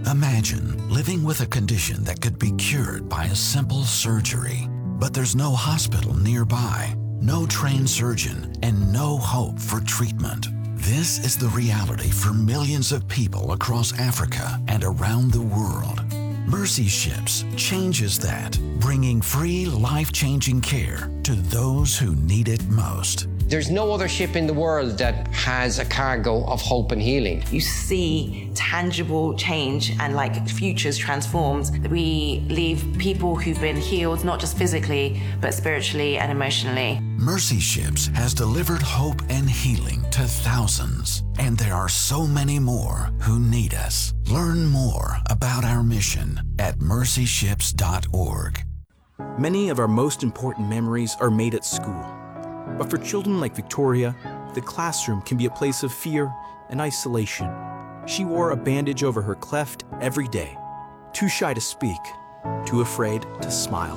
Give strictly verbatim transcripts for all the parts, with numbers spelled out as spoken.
Imagine living with a condition that could be cured by a simple surgery, but there's no hospital nearby, no trained surgeon, and no hope for treatment. This is the reality for millions of people across Africa and around the world. Mercy Ships changes that, bringing free, life-changing care to those who need it most. There's no other ship in the world that has a cargo of hope and healing. You see tangible change and like futures transformed. We leave people who've been healed, not just physically, but spiritually and emotionally. Mercy Ships has delivered hope and healing to thousands, and there are so many more who need us. Learn more about our mission at mercy ships dot org. Many of our most important memories are made at school. But for children like Victoria, the classroom can be a place of fear and isolation. She wore a bandage over her cleft every day, too shy to speak, too afraid to smile.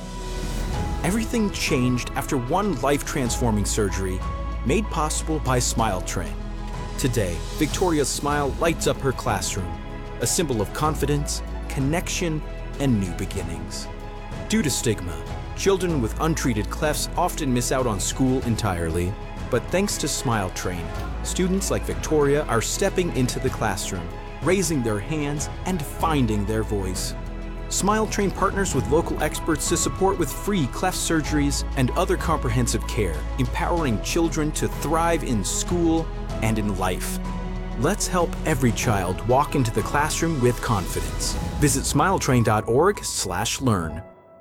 Everything changed after one life-transforming surgery made possible by Smile Train. Today, Victoria's smile lights up her classroom, a symbol of confidence, connection, and new beginnings. Due to stigma, children with untreated clefts often miss out on school entirely, but thanks to Smile Train, students like Victoria are stepping into the classroom, raising their hands, and finding their voice. Smile Train partners with local experts to support with free cleft surgeries and other comprehensive care, empowering children to thrive in school and in life. Let's help every child walk into the classroom with confidence. Visit smile train dot org slash learn.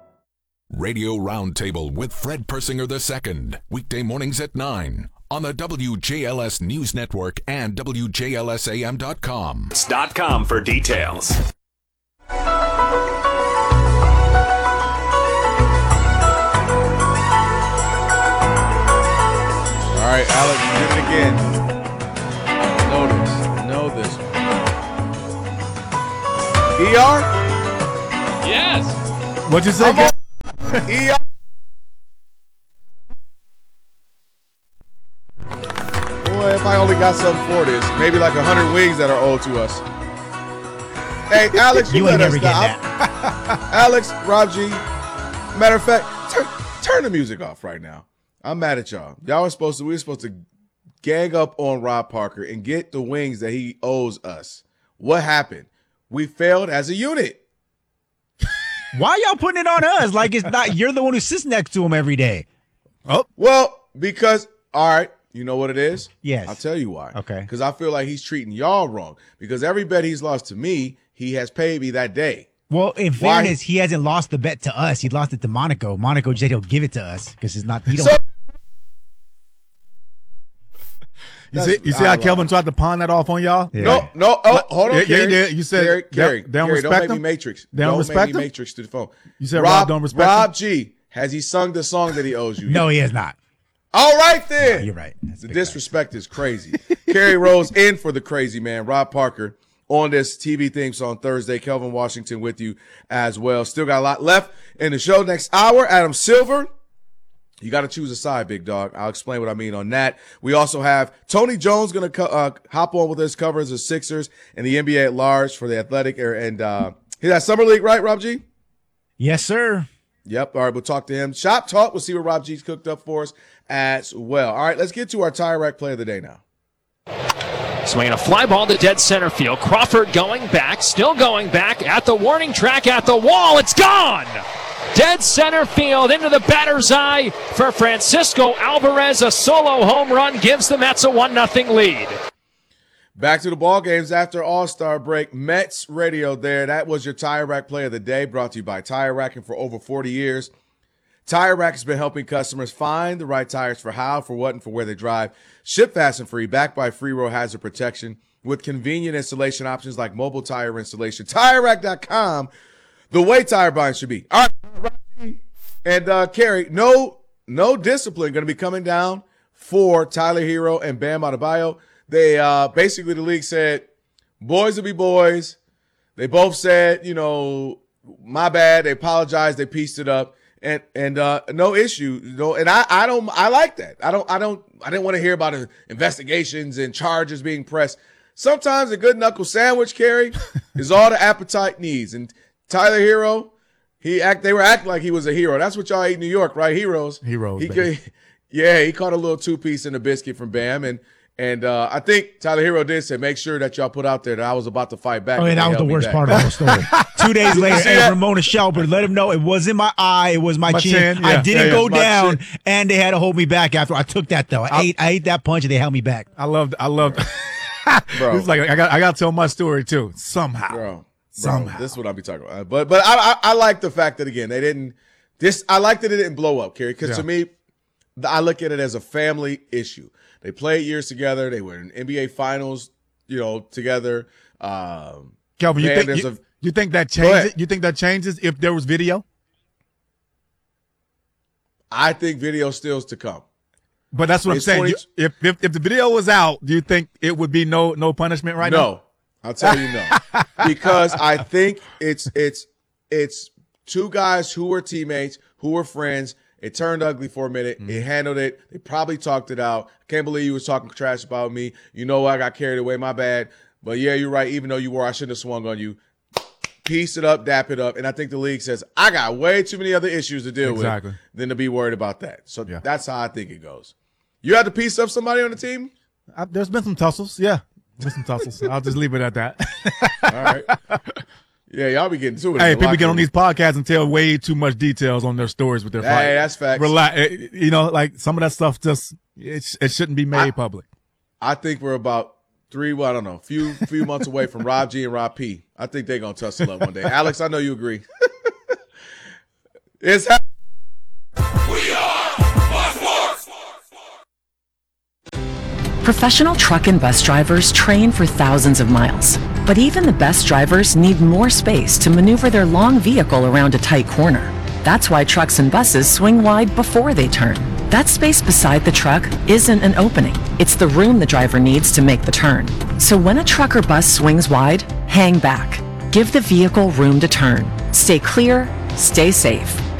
Radio Roundtable with Fred Persinger the Second, weekday mornings at nine on the W J L S News Network and W J L S A M dot com. Dot com for details. All right, Alex, you did it again. Know this. Know this. E R? Yes. What'd you say? E R. Boy, if I only got something for this, maybe like a hundred wings that are owed to us. Hey, Alex, you, you let ain't us never get stop. that. Alex, Rob G. Matter of fact, turn, turn the music off right now. I'm mad at y'all. Y'all were supposed to. We were supposed to gang up on Rob Parker and get the wings that he owes us. What happened? We failed as a unit. Why y'all putting it on us? Like it's not, you're the one who sits next to him every day. Oh, well, because, all right, you know what it is? Yes. I'll tell you why. Okay. Because I feel like he's treating y'all wrong. Because every bet he's lost to me, he has paid me that day. Well, in Why? fairness, he hasn't lost the bet to us. He lost it to Monaco. Monaco said he'll give it to us because it's not, he don't. So, You see, you see how Kelvin tried to pawn that off on y'all? Yeah. No, no. Oh, hold on, yeah, Kerry. Yeah, you did. You said Kerry, Kerry, they don't Kerry, respect don't make him? me Matrix. They don't, don't respect make me him? Matrix to the phone. You said Rob, Rob don't respect Rob him? G, has he sung the song that he owes you? No, he has not. All right, then. No, you're right. That's the disrespect is crazy. Kerry Rose in for the crazy man, Rob Parker, on this T V theme song Thursday. Kelvin Washington with you as well. Still got a lot left in the show. Next hour, Adam Silver. You got to choose a side, big dog. I'll explain what I mean on that. We also have Tony Jones going to co- uh, hop on with us, covers the Sixers and the N B A at large for the Athletic. And uh, he's at Summer League, right, Rob G? Yes, sir. Yep. All right, we'll talk to him. Shop Talk. We'll see what Rob G's cooked up for us as well. All right, let's get to our Tire Rack play of the day now. Swinging a fly ball to dead center field. Crawford going back, still going back at the warning track, at the wall. It's gone! Dead center field into the batter's eye for Francisco Alvarez. A solo home run gives the Mets a one nothing lead. Back to the ball games after All-Star break. Mets radio there. That was your Tire Rack play of the day, brought to you by Tire Rack. And for over forty years, Tire Rack has been helping customers find the right tires for how, for what, and for where they drive. Ship fast and free, backed by free road hazard protection with convenient installation options like mobile tire installation. Tire Rack dot com, the way tire buying should be. All right. And uh, Kerry, no, no discipline going to be coming down for Tyler Hero and Bam Adebayo. They uh, basically, the league said, boys will be boys. They both said, you know, my bad. They apologized. They pieced it up, and and uh, no issue. You know, and I I don't I like that. I don't I don't I didn't want to hear about investigations and charges being pressed. sometimes a good knuckle sandwich, Kerry, is all the appetite needs. And Tyler Hero, he act. They were acting like he was a hero. That's what y'all eat in New York, right? Heroes. Heroes. He could, yeah, he caught a little two piece in the biscuit from Bam, and and uh, I think Tyler Hero did say, make sure that y'all put out there that I was about to fight back. Oh, and that was the worst part of the story. Two days later, hey, Ramona Shelburne, let him know it wasn't my eye, it was my, my chin. chin. Yeah. I didn't yeah, go down, chin. And they had to hold me back after I took that though. I, I ate, I ate that punch, and they held me back. I loved, I loved. Bro, it's like I got, I got to tell my story too somehow. Bro, somehow, bro, this is what I'll be talking about. But, but I, I, I like the fact that again they didn't. This I like that it didn't blow up, Kerry, because yeah. to me, I look at it as a family issue. They played years together. They were in N B A finals, you know, together. Um, Kelvin, you think you, a, you think that changes? You think that changes if there was video? I think video still's to come. But that's what it's I'm saying. twenty, you, if, if if the video was out, do you think it would be no no punishment right no, now? No, I'll tell you no, because I think it's it's it's two guys who were teammates, who were friends. It turned ugly for a minute. Mm-hmm. It handled it. They probably talked it out. I can't believe you was talking trash about me. You know I got carried away. My bad. But, yeah, you're right. Even though you were, I shouldn't have swung on you. Piece it up, dap it up. And I think the league says, I got way too many other issues to deal exactly. with than to be worried about that. So yeah. that's how I think it goes. You had to piece up somebody on the team? I, there's been some tussles. Yeah, there's some tussles. I'll just leave it at that. All right. Yeah, y'all be getting to it. Hey, people get on these podcasts and tell way too much details on their stories with their fight. Hey, that's facts. Relax. You know, like some of that stuff just it, it shouldn't be made I, public. I think we're about three, well, I don't know, few few months away from Rob G and Rob P. I think they're gonna tussle up one day. Alex, I know you agree. It's ha- we are Fox Sports. Professional truck and bus drivers train for thousands of miles. But even the best drivers need more space to maneuver their long vehicle around a tight corner. That's why trucks and buses swing wide before they turn. That space beside the truck isn't an opening. It's the room the driver needs to make the turn. So when a truck or bus swings wide, hang back. Give the vehicle room to turn. Stay clear, stay safe.